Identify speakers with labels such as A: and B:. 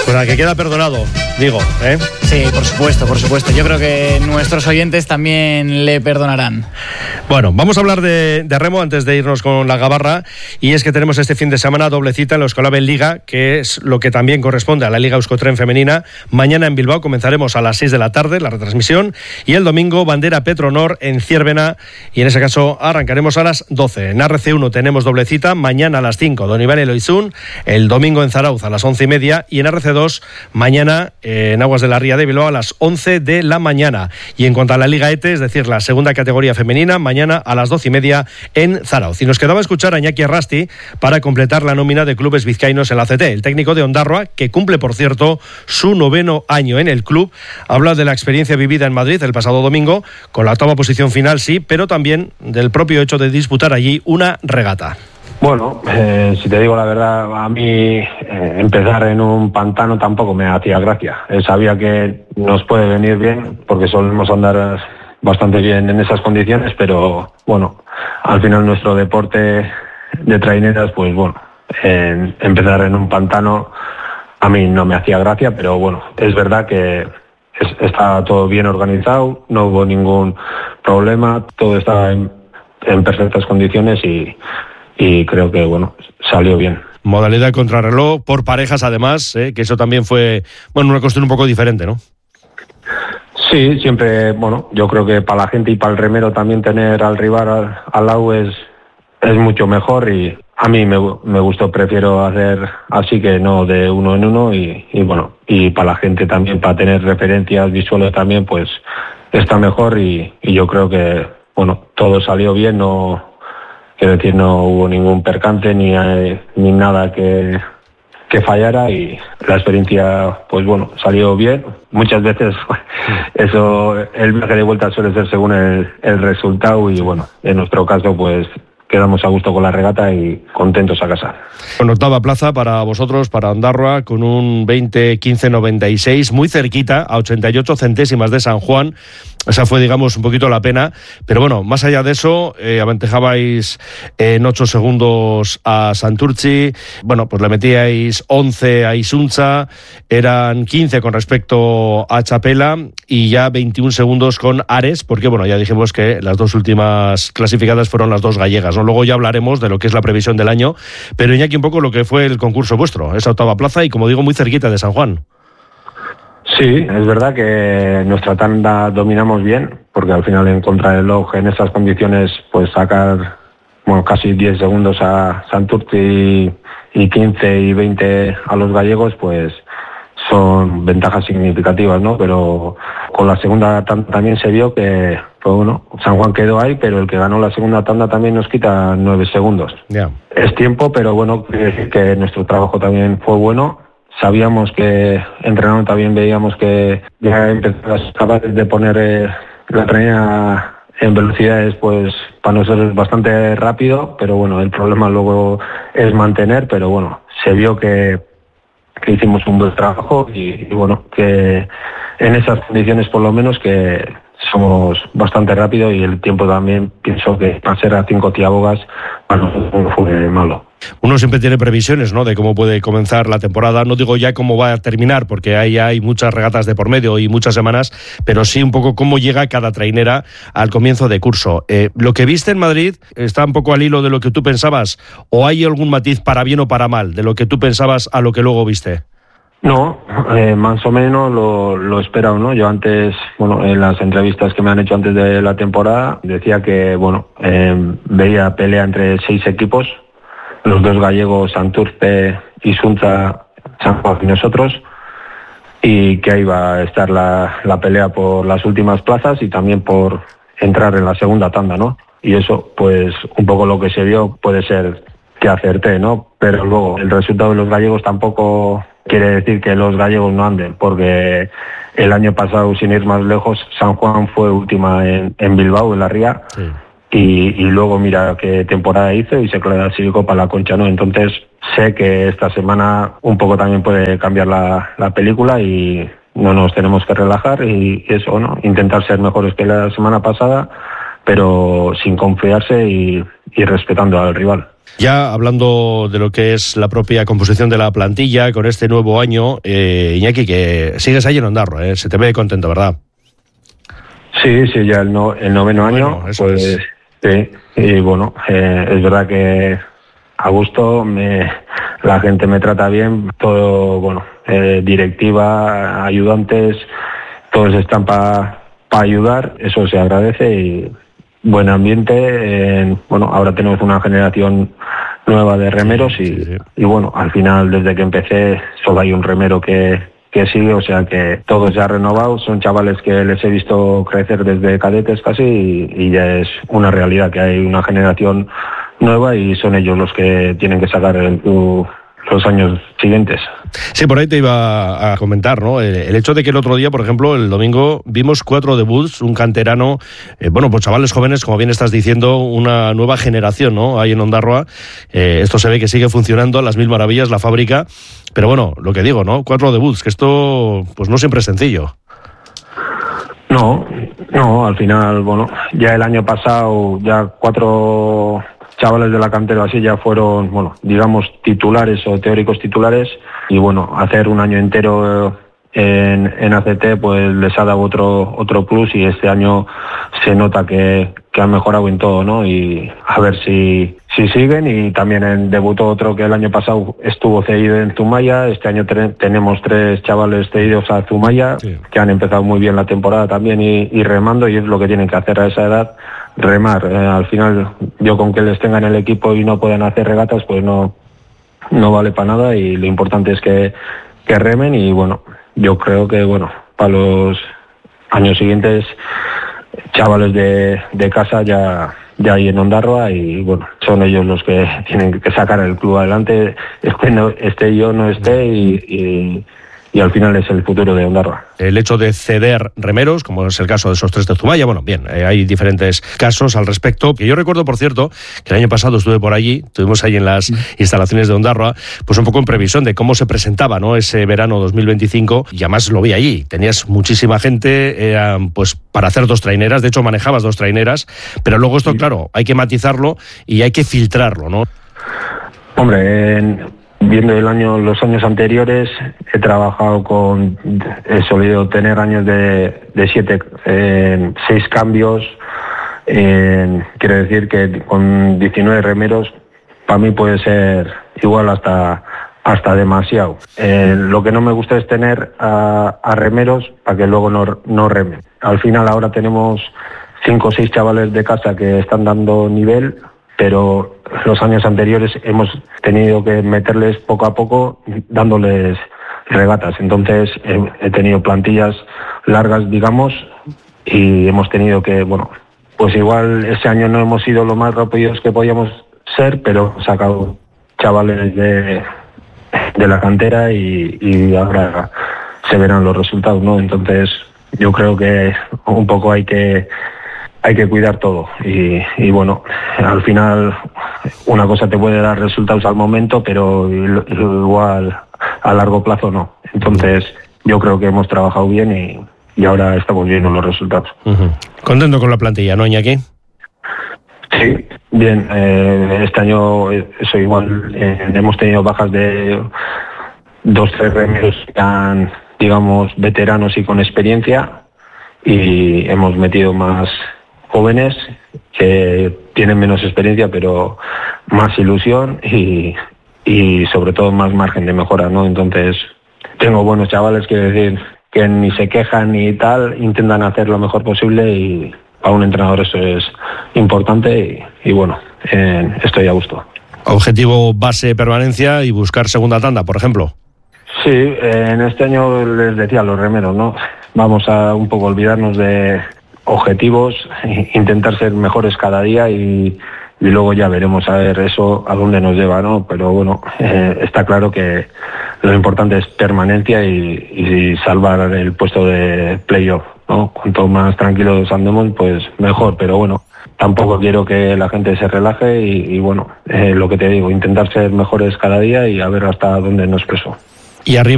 A: Pues que queda perdonado, digo, ¿eh?
B: Sí, por supuesto. Yo creo que nuestros oyentes también le perdonarán.
A: Bueno, vamos a hablar de remo antes de irnos con la gabarra, y es que tenemos este fin de semana doble cita en la Euskolabel Liga, que es lo que también corresponde a la Liga Euskotren femenina. Mañana en Bilbao comenzaremos a las 6 de la tarde la retransmisión, y el domingo Bandera Petronor en Ciervena, y en ese caso arrancaremos a las 12. En RC1 tenemos doble cita, mañana a las 5 Donibane Loizún, el domingo en Zarauz a las 11:30, y en RC2 mañana en Aguas de la Ría de Bilbao a las 11 de la mañana. Y en cuanto a la Liga ETE, es decir, la segunda categoría femenina, mañana a las 12:30 en Zarauz. Y nos quedaba escuchar a Iñaki Arrasti para completar la nómina de clubes vizcaínos en la CT. El técnico de Ondarroa, que cumple, por cierto, su 9º año en el club, habla de la experiencia vivida en Madrid el pasado domingo, con la 8ª posición final, sí, pero también del propio hecho de disputar allí una regata.
C: Bueno, si te digo la verdad, a mí empezar en un pantano tampoco me hacía gracia. Sabía que nos puede venir bien, porque solemos andar bastante bien en esas condiciones, pero bueno, al final nuestro deporte de traineras, pues bueno, empezar en un pantano a mí no me hacía gracia, pero bueno, es verdad que está todo bien organizado, no hubo ningún problema, todo estaba en perfectas condiciones y creo que, bueno, salió bien.
A: Modalidad contrarreloj por parejas, además, que eso también fue, bueno, una cuestión un poco diferente, ¿no?
C: Sí, siempre, bueno, yo creo que para la gente y para el remero también tener al rival al lado es mucho mejor, y a mí me gustó, prefiero hacer así que no de uno en uno, y bueno, y para la gente también, para tener referencias visuales también, pues está mejor, y yo creo que, bueno, todo salió bien, quiero decir, no hubo ningún percance ni nada que fallara, y la experiencia, pues bueno, salió bien. Muchas veces eso, el viaje de vuelta suele ser según el resultado, y bueno, en nuestro caso, pues quedamos a gusto con la regata y contentos a casa.
A: Con 8ª plaza para vosotros, para Ondarroa, con un 20-15-96, muy cerquita, a 88 centésimas de San Juan. Esa fue, digamos, un poquito la pena, pero bueno, más allá de eso, aventajabais en 8 segundos a Santurtzi, bueno, pues le metíais 11 a Isunza, eran 15 con respecto a Chapela, y ya 21 segundos con Ares, porque bueno, ya dijimos que las dos últimas clasificadas fueron las dos gallegas, ¿no? Luego ya hablaremos de lo que es la previsión del año, pero Iñaki, un poco lo que fue el concurso vuestro, esa 8ª plaza, y como digo, muy cerquita de San Juan.
C: Sí, es verdad que nuestra tanda dominamos bien, porque al final en contrarreloj en esas condiciones, pues sacar, bueno, casi 10 segundos a Santurtzi y 15 y 20 a los gallegos, pues son ventajas significativas, ¿no? Pero con la segunda tanda también se vio que, pues bueno, San Juan quedó ahí, pero el que ganó la segunda tanda también nos quita 9 segundos.
A: Yeah.
C: Es tiempo, pero bueno, quiere decir que nuestro trabajo también fue bueno. Sabíamos que entrenando también veíamos que ya empezamos capaces de poner la trainera en velocidades, pues para nosotros es bastante rápido, pero bueno, el problema luego es mantener, pero bueno, se vio que hicimos un buen trabajo, y bueno, que en esas condiciones por lo menos que somos bastante rápidos, y el tiempo también pienso que para ser a 5 tiabogas para nosotros no fue malo.
A: Uno siempre tiene previsiones, ¿no?, de cómo puede comenzar la temporada. No digo ya cómo va a terminar, porque ahí hay muchas regatas de por medio y muchas semanas, pero sí un poco cómo llega cada trainera al comienzo de curso. ¿Lo que viste en Madrid está un poco al hilo de lo que tú pensabas, o hay algún matiz para bien o para mal de lo que tú pensabas a lo que luego viste?
C: No, más o menos lo esperado, ¿no? Yo antes, bueno, en las entrevistas que me han hecho antes de la temporada, decía que, bueno, veía pelea entre 6 equipos, los 2 gallegos, Santurce, Isunza, San Juan y nosotros, y que ahí va a estar la pelea por las últimas plazas y también por entrar en la segunda tanda, ¿no? Y eso, pues, un poco lo que se vio puede ser que acerté, ¿no? Pero luego el resultado de los gallegos tampoco quiere decir que los gallegos no anden, porque el año pasado, sin ir más lejos, San Juan fue última en Bilbao, en la Ría, sí. Y luego mira qué temporada hizo y se clasificó para la Concha, ¿no? Entonces sé que esta semana un poco también puede cambiar la película y no nos tenemos que relajar y eso, ¿no? Intentar ser mejores que la semana pasada, pero sin confiarse y respetando al rival.
A: Ya hablando de lo que es la propia composición de la plantilla con este nuevo año, Iñaki, que sigues ahí en Ondarroa, se te ve contento, ¿verdad?
C: Sí, ya el noveno año,
A: bueno, eso
C: pues
A: es.
C: sí, y bueno, es verdad que a gusto, la gente me trata bien, todo, bueno, directiva, ayudantes, todos están para ayudar, eso se agradece y buen ambiente. Bueno, ahora tenemos una generación nueva de remeros
A: sí.
C: Y bueno, al final desde que empecé solo hay un remero que sigue, o sea que todos ya renovados, son chavales que les he visto crecer desde cadetes casi y ya es una realidad que hay una generación nueva y son ellos los que tienen que sacar los años siguientes.
A: Sí, por ahí te iba a comentar, ¿no? El hecho de que el otro día, por ejemplo, el domingo, vimos 4 debuts, un canterano, pues chavales jóvenes, como bien estás diciendo, una nueva generación, ¿no? Ahí en Ondarroa. Esto se ve que sigue funcionando a las mil maravillas, la fábrica. Pero bueno, lo que digo, ¿no? 4 debuts, que esto pues no siempre es sencillo.
C: No, al final, bueno, ya el año pasado, ya 4 chavales de la cantera así ya fueron, bueno, digamos titulares o teóricos titulares y bueno, hacer un año entero en ACT pues les ha dado otro plus y este año se nota que han mejorado en todo, ¿no? Y a ver si siguen y también debutó otro que el año pasado estuvo cedido en Zumaya, este año tenemos 3 chavales cedidos a Zumaya que han empezado muy bien la temporada también y remando y es lo que tienen que hacer a esa edad, remar. Al final yo con que les tengan el equipo y no puedan hacer regatas pues no vale para nada y lo importante es que remen y bueno, yo creo que bueno, para los años siguientes chavales de casa ya hay en Ondarroa y bueno, son ellos los que tienen que sacar el club adelante, esté yo, no esté y al final es el futuro de Ondarroa.
A: El hecho de ceder remeros, como es el caso de esos 3 de Zumaya, bueno, bien, hay diferentes casos al respecto. Que yo recuerdo, por cierto, que el año pasado estuve por allí, estuvimos ahí en las instalaciones de Ondarroa, pues un poco en previsión de cómo se presentaba, ¿no?, ese verano 2025, y además lo vi allí. Tenías muchísima gente, pues para hacer 2 traineras, de hecho manejabas 2 traineras, pero luego esto, claro, hay que matizarlo y hay que filtrarlo, ¿no?
C: Hombre, viendo los años anteriores, he trabajado he solido tener años de 6 cambios. Quiere decir que con 19 remeros, para mí puede ser igual hasta demasiado. Lo que no me gusta es tener a remeros para que luego no remen. Al final ahora tenemos 5 o 6 chavales de casa que están dando nivel, pero los años anteriores hemos tenido que meterles poco a poco dándoles regatas. Entonces he tenido plantillas largas, digamos, y hemos tenido que, bueno, pues igual ese año no hemos sido lo más rápidos que podíamos ser, pero hemos sacado chavales de la cantera y ahora se verán los resultados, ¿no? Entonces yo creo que un poco hay que cuidar todo y bueno, al final una cosa te puede dar resultados al momento, pero igual a largo plazo no. Entonces yo creo que hemos trabajado bien y ahora estamos viendo los resultados.
A: ¿Contento con la plantilla, no, Iñaki?
C: Sí, bien. Este año eso igual, hemos tenido bajas de 2-3 remeros que eran, digamos, veteranos y con experiencia y hemos metido más jóvenes que tienen menos experiencia pero más ilusión y sobre todo más margen de mejora, ¿no? Entonces tengo buenos chavales, quiero decir, que ni se quejan ni tal, intentan hacer lo mejor posible y para un entrenador eso es importante y bueno, estoy a gusto.
A: Objetivo base permanencia y buscar segunda tanda, por ejemplo.
C: Sí, en este año les decía a los remeros, ¿no? Vamos a un poco olvidarnos de objetivos, intentar ser mejores cada día y luego ya veremos a ver eso a dónde nos lleva, ¿no? Pero bueno, está claro que lo importante es permanencia y salvar el puesto de playoff, ¿no? Cuanto más tranquilos andemos, pues mejor, pero bueno, tampoco quiero que la gente se relaje y bueno, lo que te digo, intentar ser mejores cada día y a ver hasta dónde nos preso.
A: Y arriba